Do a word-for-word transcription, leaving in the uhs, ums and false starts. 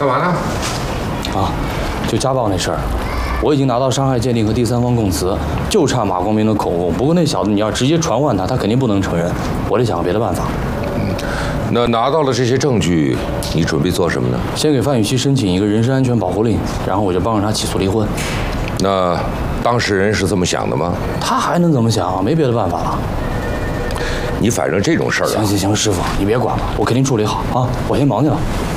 干嘛呢？ 啊，就家暴那事儿，我已经拿到伤害鉴定和第三方供词，就差马光明的口供。不过那小子你要直接传唤他，他肯定不能承认。我得想个别的办法。 嗯，那拿到了这些证据，你准备做什么呢？ 先给范雨熙申请一个人身安全保护令，然后我就帮着他起诉离婚。 那当事人是这么想的吗？ 他还能怎么想？没别的办法了。 你反正这种事儿啊…… 行行行，师傅，你别管了，我肯定处理好啊！我先忙去了。